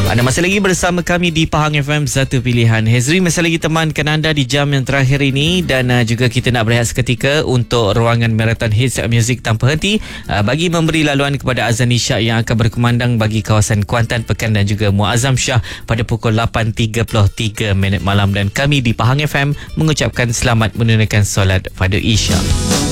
Anda masih lagi bersama kami di Pahang FM, satu pilihan. Hezri masih lagi temankan anda di jam yang terakhir ini, dan juga kita nak berehat seketika untuk ruangan Marathon Hits Music Tanpa Henti bagi memberi laluan kepada azan isyak yang akan berkumandang bagi kawasan Kuantan, Pekan dan juga Muazzam Shah pada pukul 8.33 malam, dan kami di Pahang FM mengucapkan selamat menunaikan solat pada Isyak.